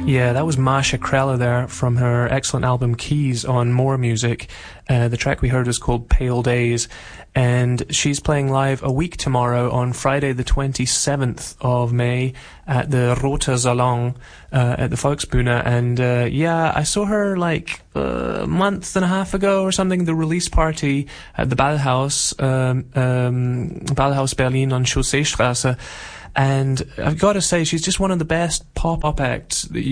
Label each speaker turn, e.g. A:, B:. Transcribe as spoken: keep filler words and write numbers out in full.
A: Yeah, that was Masha Krella there from her excellent album Keys on More Music. Uh, the track we heard was called Pale Days, and she's playing live a week tomorrow on Friday the twenty-seventh of May at the Roter Salon uh, at the Volksbühne. And uh, yeah, I saw her like a month and a half ago or something, the release party at the Ballhaus, um, um, Ballhaus Berlin on Chausseestraße. And I've got to say, she's just one of the best pop-up acts that you